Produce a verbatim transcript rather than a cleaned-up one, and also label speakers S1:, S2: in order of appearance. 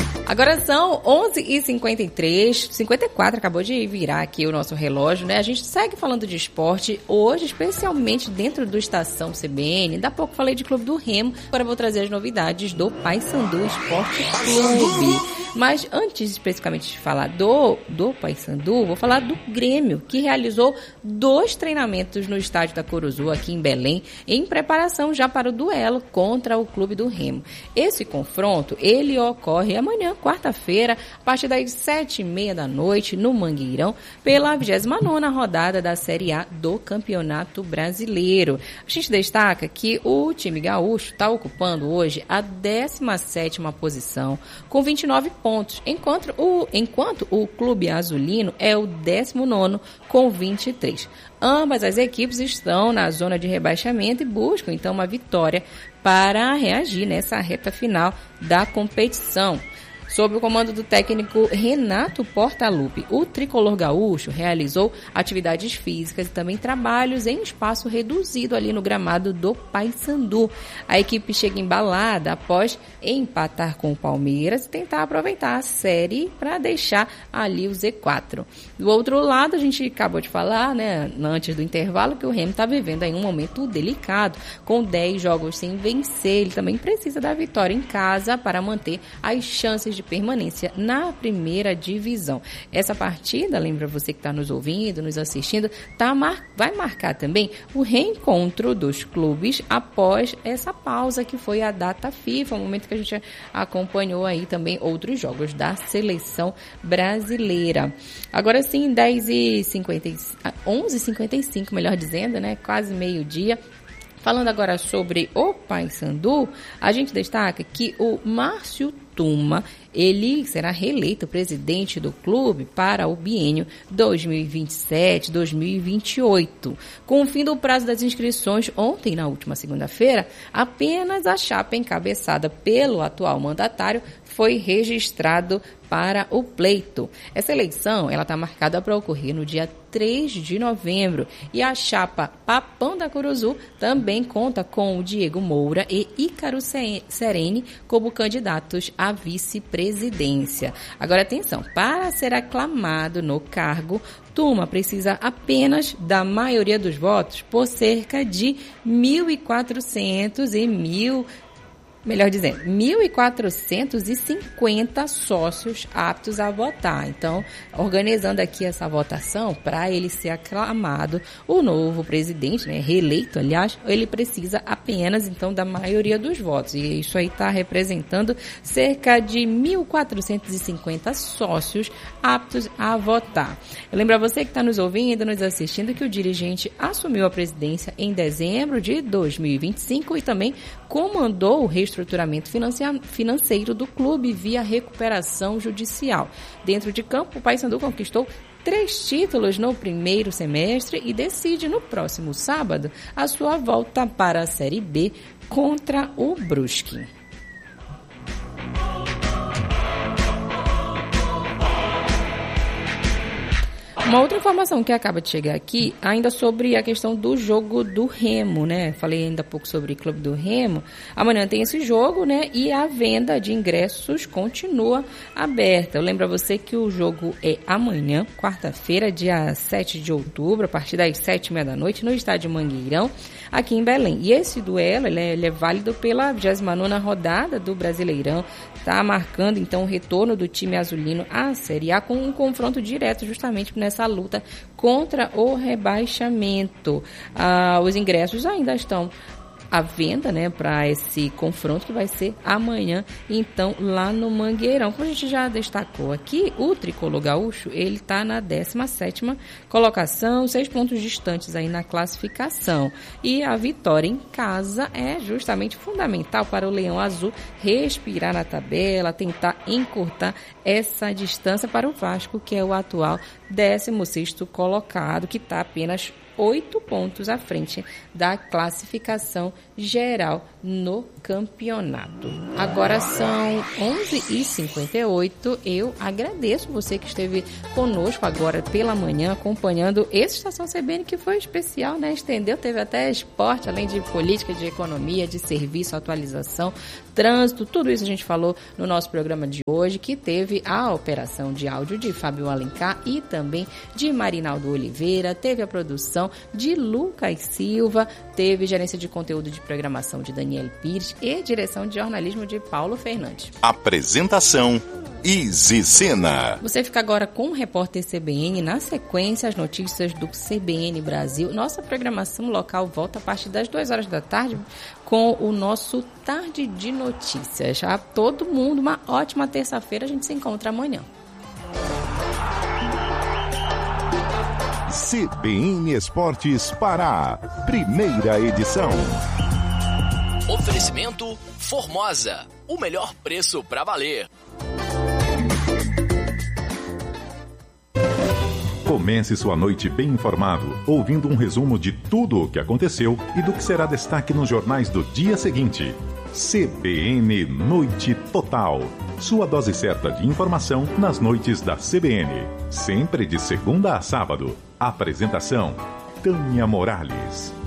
S1: Agora são onze e cinquenta e três, cinquenta e quatro, acabou de virar aqui o nosso relógio, né? A gente segue falando de esporte hoje, especialmente dentro do Estação C B N. Ainda há pouco falei de Clube do Remo, agora eu vou trazer as novidades do Paysandu Esporte Clube. Mas antes especificamente de falar do, do Paysandu, vou falar do Grêmio, que realizou dois treinamentos no estádio da Curuzu, aqui em Belém, em preparação já para o duelo contra o Clube do Remo. Esse confronto, ele ocorre amanhã, quarta-feira, a partir das sete e meia da noite, no Mangueirão, pela vigésima nona rodada da Série A do Campeonato Brasileiro. A gente destaca que o time gaúcho está ocupando hoje a décima sétima posição, com vinte e nove pontos, enquanto o, enquanto o Clube Azulino é o décimo nono, com vinte e três. Ambas as equipes estão na zona de rebaixamento e buscam, então, uma vitória para reagir nessa reta final da competição. Sob o comando do técnico Renato Portaluppi, o tricolor gaúcho realizou atividades físicas e também trabalhos em espaço reduzido ali no gramado do Paysandu. A equipe chega embalada após empatar com o Palmeiras e tentar aproveitar a série para deixar ali o Z quatro. Do outro lado, a gente acabou de falar, né, antes do intervalo, que o Remo está vivendo aí um momento delicado, com dez jogos sem vencer. Ele também precisa da vitória em casa para manter as chances de permanência na primeira divisão. Essa partida, lembra você que está nos ouvindo, nos assistindo, tá mar... vai marcar também o reencontro dos clubes após essa pausa que foi a data FIFA, o momento que a gente acompanhou aí também outros jogos da seleção brasileira. Agora sim, dez e cinquenta, onze e cinquenta e cinco, melhor dizendo, né? Quase meio-dia. Falando agora sobre o Paysandu, a gente destaca que o Márcio Tuma, ele será reeleito presidente do clube para o biênio dois mil e vinte e sete a dois mil e vinte e oito. Com o fim do prazo das inscrições ontem, na última segunda-feira, apenas a chapa encabeçada pelo atual mandatário foi registrado para o pleito. Essa eleição ela está marcada para ocorrer no dia três de novembro e a chapa Papão da Curuzu também conta com o Diego Moura e Ícaro Sereni como candidatos à vice-presidência. Agora atenção, para ser aclamado no cargo, Tuma precisa apenas da maioria dos votos por cerca de mil e quatrocentos e mil Melhor dizendo, mil e quatrocentos e cinquenta sócios aptos a votar. Então, organizando aqui essa votação, para ele ser aclamado, o novo presidente, né, reeleito, aliás, ele precisa apenas, então, da maioria dos votos. E isso aí está representando cerca de mil quatrocentos e cinquenta sócios aptos a votar. Eu lembro a você que está nos ouvindo, nos assistindo, que o dirigente assumiu a presidência em dezembro de dois mil e vinte e cinco e também comandou o reestruturamento financeiro do clube via recuperação judicial. Dentro de campo, o Paysandu conquistou três títulos no primeiro semestre e decide no próximo sábado a sua volta para a Série B contra o Brusque. Uma outra informação que acaba de chegar aqui, ainda sobre a questão do jogo do Remo, né? Falei ainda há pouco sobre o Clube do Remo. Amanhã tem esse jogo, né? E a venda de ingressos continua aberta. Eu lembro a você que o jogo é amanhã, quarta-feira, dia sete de outubro, a partir das sete e meia da noite, no estádio Mangueirão, aqui em Belém. E esse duelo, ele é, ele é válido pela vigésima nona rodada do Brasileirão. Está marcando, então, o retorno do time azulino à Série A com um confronto direto justamente nessa luta contra o rebaixamento. Ah, os ingressos ainda estão à venda, né, para esse confronto que vai ser amanhã, então, lá no Mangueirão. Como a gente já destacou aqui, o tricolor gaúcho, ele está na décima sétima colocação, seis pontos distantes aí na classificação. E a vitória em casa é justamente fundamental para o Leão Azul respirar na tabela, tentar encurtar essa distância para o Vasco, que é o atual décimo sexto colocado, que está apenas oito pontos à frente da classificação geral no campeonato. Agora são onze e cinquenta e oito. Eu agradeço você que esteve conosco agora pela manhã, acompanhando esse Estação C B N, que foi especial, né? Estendeu, teve até esporte, além de política, de economia, de serviço, atualização, trânsito, tudo isso a gente falou no nosso programa de hoje, que teve a operação de áudio de Fábio Alencar e também de Marinaldo Oliveira, teve a produção de Lucas Silva, teve gerência de conteúdo de programação de Daniel Pires e direção de jornalismo de Paulo Fernandes.
S2: Apresentação Easy Sena.
S1: Você fica agora com o repórter C B N, na sequência as notícias do C B N Brasil. Nossa programação local volta a partir das duas horas da tarde com o nosso Tarde de Notícias. A todo mundo uma ótima terça-feira, a gente se encontra amanhã.
S2: C B N Esportes Pará, primeira edição.
S3: Oferecimento Formosa, o melhor preço pra valer.
S4: Comece sua noite bem informado, ouvindo um resumo de tudo o que aconteceu e do que será destaque nos jornais do dia seguinte. C B N Noite Total. Sua dose certa de informação nas noites da C B N. Sempre de segunda a sábado. Apresentação: Tânia Morales.